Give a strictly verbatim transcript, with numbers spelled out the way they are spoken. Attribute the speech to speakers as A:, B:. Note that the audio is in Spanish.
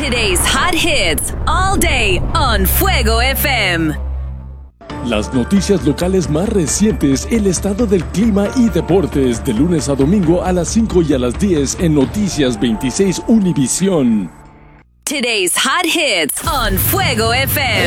A: Today's hot hits all day on Fuego F M.
B: Las noticias locales más recientes, el estado del clima y deportes, de lunes a domingo a las cinco y a las diez en Noticias veintiséis Univisión.
A: Today's hot hits on Fuego F M.